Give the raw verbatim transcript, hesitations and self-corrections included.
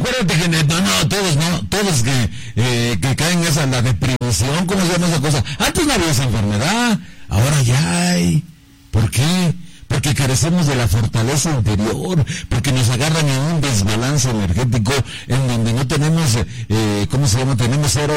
acuérdate que no, no, todos no, todos que, eh, que caen esa, la depresión, ¿cómo se llama esa cosa? Antes no había esa enfermedad, ahora ya hay. ¿Por qué? Porque carecemos de la fortaleza interior, porque nos agarran en un desbalance energético en donde no tenemos, eh, ¿cómo se llama? Tenemos cero